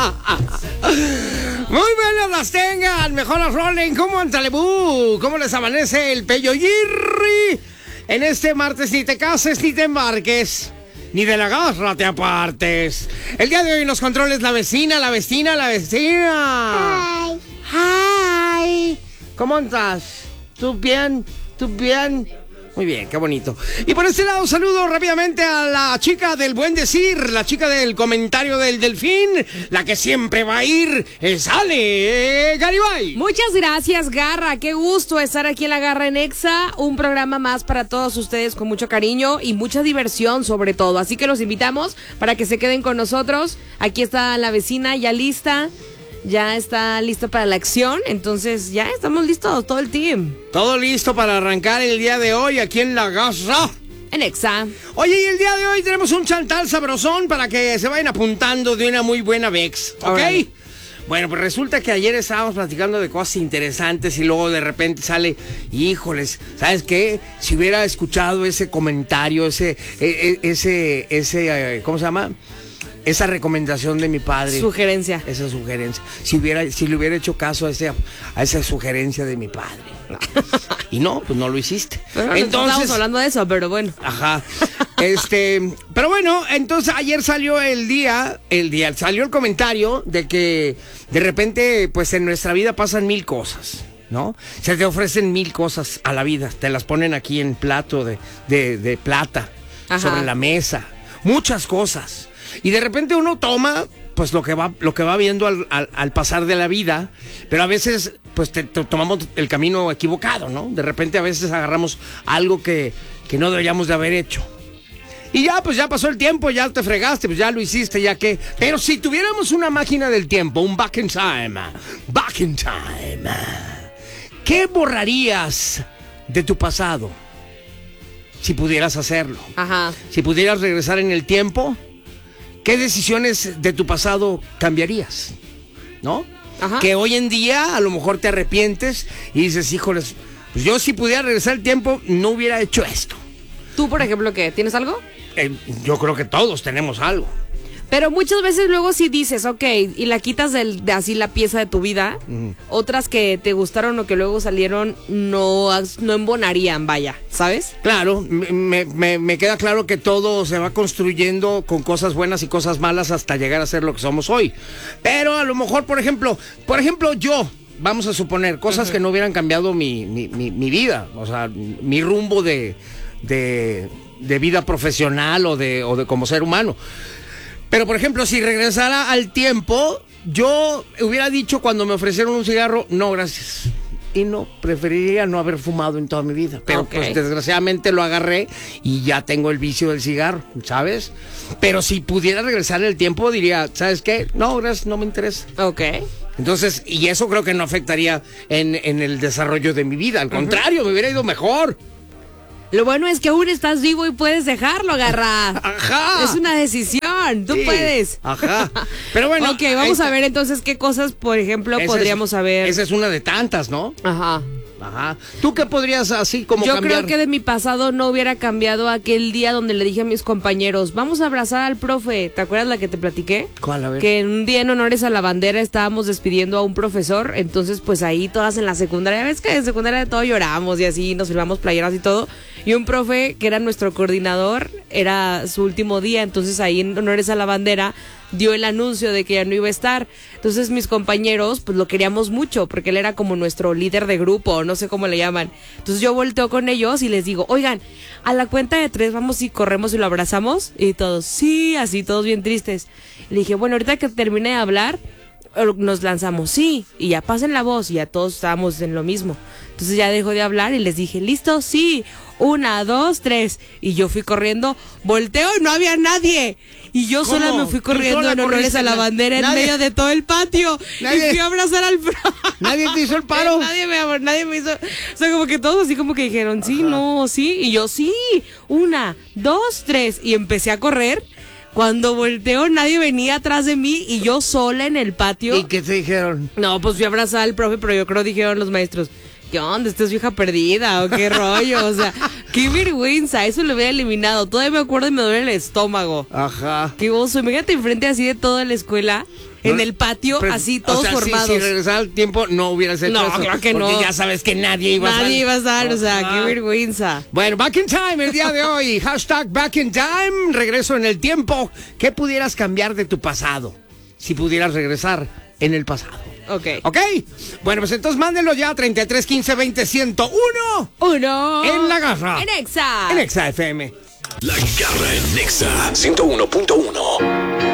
Muy buenas las tengan, mejor las rolen. ¿Cómo Antalebú? ¿Cómo les amanece el Peyoyirri? En este martes ni te cases ni te embarques, ni de la garra te apartes. El día de hoy en los controles la vecina. Hi. Hi. ¿Cómo estás? ¿Tú bien? ¿Tú bien? Muy bien, qué bonito. Y por este lado saludo rápidamente a la chica del buen decir, la chica del comentario del delfín, la que siempre va a ir, sale, Garibay. Muchas gracias, Garra. Qué gusto estar aquí en La Garra en Exa. Un programa más para todos ustedes con mucho cariño y mucha diversión sobre todo. Así que los invitamos para que se queden con nosotros. Aquí está la vecina ya lista. Ya está lista para la acción, entonces ya estamos listos, todo el team. Todo listo para arrancar el día de hoy aquí en La Garra en Exa. Oye, y el día de hoy tenemos un chantal sabrosón para que se vayan apuntando de una muy buena Vex, ¿ok? Órale. Bueno, pues resulta que ayer estábamos platicando de cosas interesantes y luego de repente sale, híjoles, ¿sabes qué? Si hubiera escuchado ese comentario, ese, ¿cómo se llama? Esa recomendación de mi padre. Sugerencia. Esa sugerencia. Si le hubiera hecho caso a esa sugerencia de mi padre. No. Y no, pues no lo hiciste. Pero entonces estamos hablando de eso, pero bueno. Ajá. Pero bueno, entonces ayer salió salió el comentario de que de repente, pues en nuestra vida pasan 1000 cosas, ¿no? Se te ofrecen 1000 cosas a la vida, te las ponen aquí en plato de plata. Ajá. Sobre la mesa, muchas cosas. Y de repente uno toma, pues lo que va viendo al pasar de la vida, pero a veces, pues tomamos el camino equivocado, ¿no? De repente a veces agarramos algo que no deberíamos de haber hecho. Y ya, pues ya pasó el tiempo, ya te fregaste, pues ya lo hiciste, ya que... Pero si tuviéramos una máquina del tiempo, un back in time, ¿qué borrarías de tu pasado? Si pudieras hacerlo. Ajá. Si pudieras regresar en el tiempo, ¿qué decisiones de tu pasado cambiarías? ¿No? Ajá. Que hoy en día a lo mejor te arrepientes y dices, híjoles, pues yo si pudiera regresar el tiempo no hubiera hecho esto. ¿Tú, por ejemplo, qué? ¿Tienes algo? Yo creo que todos tenemos algo. Pero muchas veces luego sí dices, ok, y la quitas de así la pieza de tu vida. Otras que te gustaron o que luego salieron no embonarían, vaya, ¿sabes? Claro, me queda claro que todo se va construyendo con cosas buenas y cosas malas hasta llegar a ser lo que somos hoy. Pero a lo mejor, por ejemplo yo, vamos a suponer, cosas que no hubieran cambiado mi vida, o sea, mi rumbo de vida profesional o de como ser humano. Pero, por ejemplo, si regresara al tiempo, yo hubiera dicho cuando me ofrecieron un cigarro, no, gracias. Y no, preferiría no haber fumado en toda mi vida. Pero, okay, pues, desgraciadamente lo agarré y ya tengo el vicio del cigarro, ¿sabes? Pero si pudiera regresar en el tiempo, diría, ¿sabes qué? No, gracias, no me interesa. Ok. Entonces, y eso creo que no afectaría en el desarrollo de mi vida. Al contrario, me hubiera ido mejor. Lo bueno es que aún estás vivo y puedes dejarlo, Garra. Ajá. Es una decisión, tú sí, puedes. Ajá. Pero bueno. Ok, vamos a ver entonces qué cosas, por ejemplo, podríamos saber. Esa es una de tantas, ¿no? Ajá. Ajá. ¿Tú qué podrías así como cambiar? Yo creo que de mi pasado no hubiera cambiado aquel día donde le dije a mis compañeros, vamos a abrazar al profe. ¿Te acuerdas la que te platiqué? ¿Cuál? A ver. Que un día en honores a la bandera estábamos despidiendo a un profesor, entonces pues ahí todas en la secundaria, ves que en secundaria de todo lloramos y así, nos firmamos playeras y todo. Y un profe que era nuestro coordinador, era su último día, entonces ahí en honores a la bandera dio el anuncio de que ya no iba a estar. Entonces mis compañeros pues lo queríamos mucho porque él era como nuestro líder de grupo, no sé cómo le llaman. Entonces yo volteo con ellos y les digo, oigan, a la cuenta de 3 vamos y corremos y lo abrazamos. Y todos, sí, así todos bien tristes. Le dije, bueno, ahorita que termine de hablar nos lanzamos, sí, y ya pasen la voz. Y ya todos estábamos en lo mismo. Entonces ya dejó de hablar y les dije, listo, sí, 1, 2, 3. Y yo fui corriendo, volteo y no había nadie. Y yo sola me fui corriendo en honores a la bandera en medio de todo el patio. Y fui a abrazar al ¿Nadie te hizo el paro? Nadie me hizo. O sea, como que todos así como que dijeron, sí, ajá, no, sí. Y yo, sí, 1, 2, 3. Y empecé a correr. Cuando volteo, nadie venía atrás de mí y yo sola en el patio. ¿Y qué te dijeron? No, pues fui a abrazar al profe, pero yo creo dijeron los maestros, ¿qué onda? ¿Estás vieja perdida o qué rollo? O sea, qué vergüenza, eso lo hubiera eliminado. Todavía me acuerdo y me duele el estómago. Ajá. Qué oso, imagínate enfrente así de toda la escuela en el patio, así todos formados. Si regresara al tiempo, no hubieras hecho eso. No, claro que no. Porque ya sabes que nadie iba a estar. Nadie iba a estar, o sea, qué vergüenza. Bueno, Back in Time el día de hoy. Hashtag Back in Time. Regreso en el tiempo. ¿Qué pudieras cambiar de tu pasado? Si pudieras regresar en el pasado. Ok. ¿Ok? Bueno, pues entonces mándenlo ya. 33 15 20 101. Uno. En La Garra. En Exa. En Exa FM. La Garra en Nexa 101.1.